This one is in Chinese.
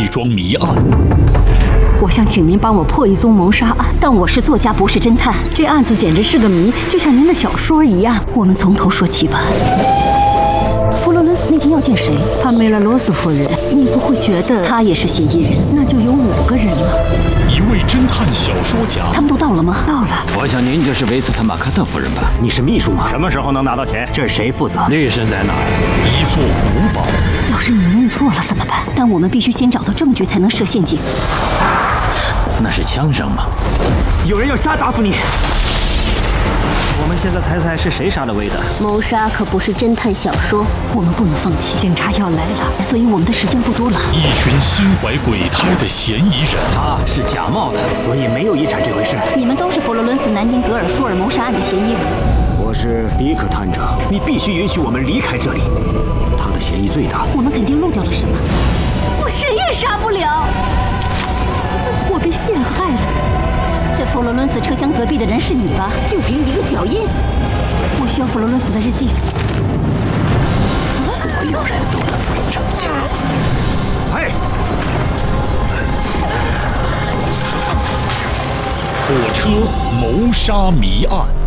装谜案。 我想请您帮我破一宗谋杀案，但我是作家，不是侦探。这案子简直是个谜，就像您的小说一样。我们从头说起吧。弗洛伦斯那天要见谁？帕梅拉·罗斯夫人。你不会觉得她也是嫌疑人？那就有5个人了。 一位侦探小说家。 他们都到了吗？到了。 我想您就是维斯特马克特夫人吧？ 你是秘书吗？ 什么时候能拿到钱？这谁负责？ 律师在哪儿？ 一座古堡。 要是你弄错了怎么办？但我们必须先找到证据，才能设陷阱。 那是枪声吗？ 有人要杀达芙妮。 我们现在猜是谁杀了威德？ 谋杀可不是侦探小说，我们不能放弃。警察要来了，所以我们的时间不多了。 一群心怀鬼胎的嫌疑人。 他是假冒的， 所以没有遗产这回事。 你们都是佛罗伦斯南丁格尔舒尔谋杀案的嫌疑人。 我是迪克探长，你必须允许我们离开这里。他的嫌疑最大。 我们肯定漏掉了什么。我谁也杀不了。我被陷害了。在佛罗伦斯车厢隔壁的人是你吧？就凭一个脚印。我需要佛罗伦斯的日记。 所有人都能被拯救。 嘿， 火车谋杀谜案。